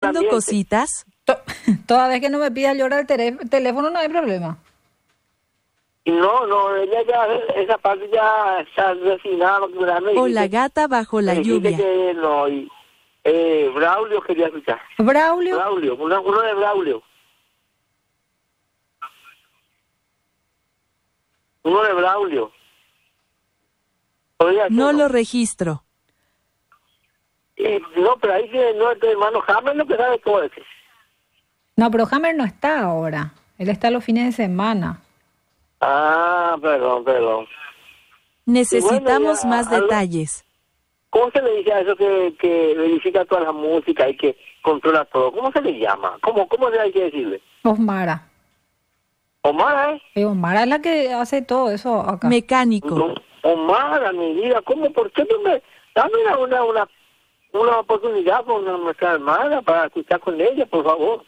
¿Haciendo cositas? Toda vez que no me pida llorar el teléfono no hay problema. No, ella ya, esa parte ya está resignada. O la gata bajo la lluvia. Que no, Braulio quería escuchar. ¿Braulio? Braulio, uno de Braulio. Uno de Braulio. No lo registro. No, pero ahí que no, tu hermano Hammer no sabe todo eso. No, pero Hammer no está ahora. Él está los fines de semana. Ah, perdón. Necesitamos más detalles. ¿Cómo se le dice a eso que verifica toda la música y que controla todo? ¿Cómo se le llama? ¿Cómo se hay que decirle? Osmara. ¿Omara, Osmara es la que hace todo eso acá. Mecánico. No, Omara, mi vida, ¿cómo? ¿Por qué no me... Dame una oportunidad con nuestra hermana para escuchar con ella, por favor.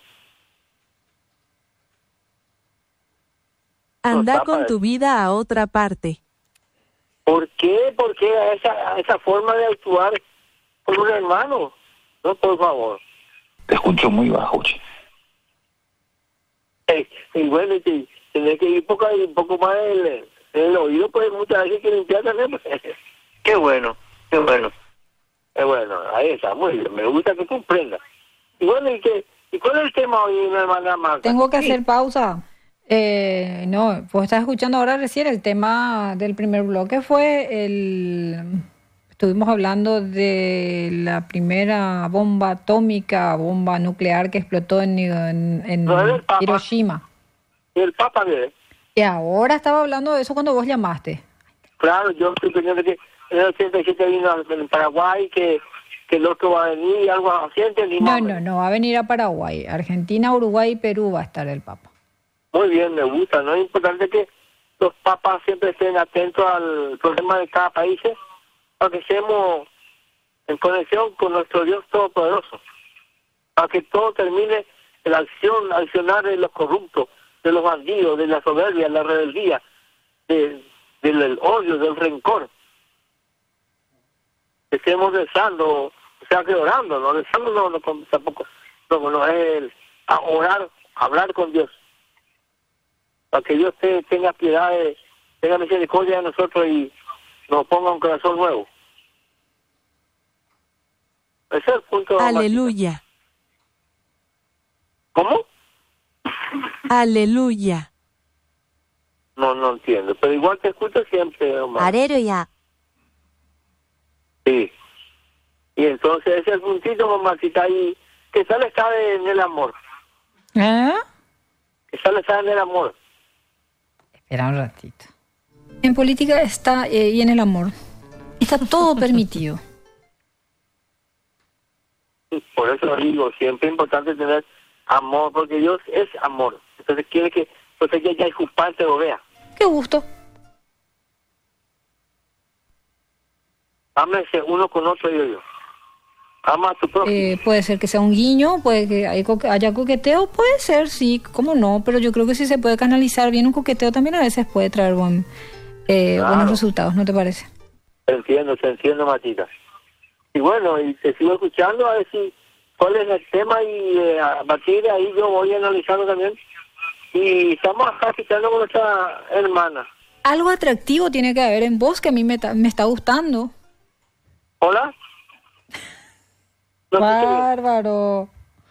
Anda con tu vida a otra parte. ¿Por qué? ¿Por qué esa forma de actuar con un hermano? No, por favor. Te escucho muy bajo, che. Y bueno, tenés que ir un poco más en el oído, pues muchas veces que limpiar también. Qué bueno. Bueno, ahí está, muy bien. Me gusta que comprenda. Y bueno, ¿y cuál es el tema hoy, mi hermana Marta? Tengo que hacer pausa. No, pues estás escuchando ahora recién el tema del primer bloque fue estuvimos hablando de la primera bomba atómica, bomba nuclear que explotó en Hiroshima. ¿Y el Papa qué? Y ahora estaba hablando de eso cuando vos llamaste. Claro, yo estoy pendiente que en el 87 vino en Paraguay, que el otro va a venir, algo así, No, va a venir a Paraguay. Argentina, Uruguay y Perú va a estar el Papa. Muy bien, me gusta, ¿no? Es importante que los papas siempre estén atentos al problema de cada país, para que estemos en conexión con nuestro Dios Todopoderoso, para que todo termine en la accionar de los corruptos, de los bandidos, de la soberbia, la rebeldía, del odio, del rencor. Que estemos rezando, o sea que orando, no rezando tampoco, no es orar, hablar con Dios, para que Dios tenga piedad, tenga misericordia de nosotros y nos ponga un corazón nuevo. Ese es el punto. Aleluya. ¿Cómo? Aleluya. No entiendo, pero igual te escucho siempre, Omar. Aleluya. Sí. Y entonces ese es el puntito, mamacita, ahí, que sale está en el amor. ¿Eh? Que sale está en el amor. Espera un ratito. En política está, y en el amor, está todo permitido. Por eso digo, siempre es importante tener amor, porque Dios es amor. Entonces quiere que, entonces ya el culpante lo vea. Qué gusto. Ámese uno con otro, digo yo. Ama a tu prójimo. Puede ser que sea un guiño, puede que haya coqueteo, puede ser, sí, cómo no, pero yo creo que si se puede canalizar bien un coqueteo también a veces puede traer buenos resultados, ¿no te parece? Te entiendo, Matita. Y bueno, y te sigo escuchando a ver si cuál es el tema y a partir de ahí yo voy analizando también. Y estamos acá citando con nuestra hermana. Algo atractivo tiene que haber en vos que a mí me está gustando. ¿Hola? Bárbaro.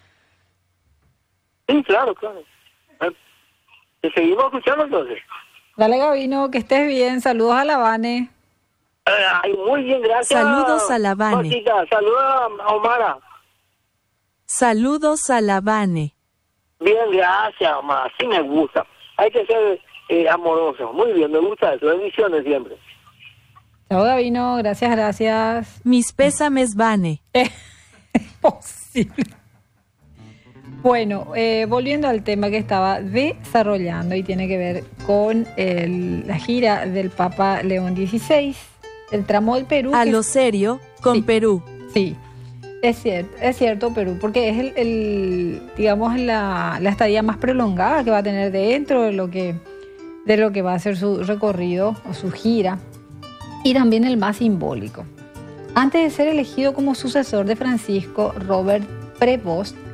Sí, claro. ¿Te seguimos escuchando entonces? Dale, Gabino, que estés bien. Saludos a la Vane. Ay, muy bien, gracias. Saludos a la Vane. Martita, saludos a Omara. Saludos a la Vane. Bien, gracias, Omar. Sí me gusta. Hay que ser amoroso. Muy bien, me gusta eso. Bendiciones siempre. Chao, Gabino. Gracias. Mis pésames, Vane. Posible. Bueno, volviendo al tema que estaba desarrollando y tiene que ver con la gira del Papa León XVI, el tramo del Perú. A lo serio, con sí, Perú. Sí, es cierto Perú, porque es digamos, la estadía más prolongada que va a tener dentro de lo que va a ser su recorrido o su gira, y también el más simbólico. Antes de ser elegido como sucesor de Francisco, Robert Prevost